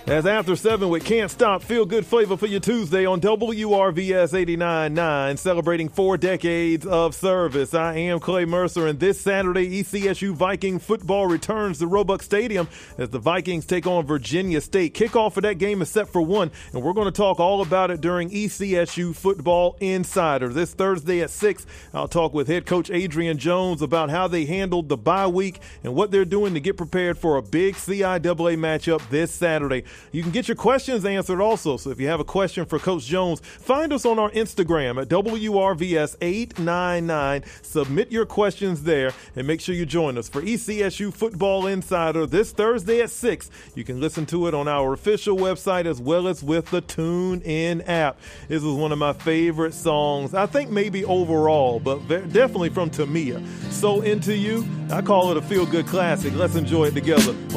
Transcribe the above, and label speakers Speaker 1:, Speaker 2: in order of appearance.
Speaker 1: As After 7 with Can't Stop, feel good flavor for your Tuesday on WRVS 89.9, celebrating 4 decades of service. I am Clay Mercer, and this Saturday, ECSU Viking football returns to Roebuck Stadium as the Vikings take on Virginia State. Kickoff for that game is set for 1, and we're going to talk all about it during ECSU Football Insider. This Thursday at 6, I'll talk with head coach Adrian Jones about how they handled the bye week and what they're doing to get prepared for a big CIAA matchup this Saturday. You can get your questions answered also, so if you have a question for Coach Jones, find us on our Instagram at WRVS899. Submit your questions there and make sure you join us for ECSU Football Insider this Thursday at 6. You can listen to it on our official website as well as with the TuneIn app. This is one of my favorite songs, I think maybe overall, but definitely from Tamia. So Into You, I call it a feel-good classic. Let's enjoy it together.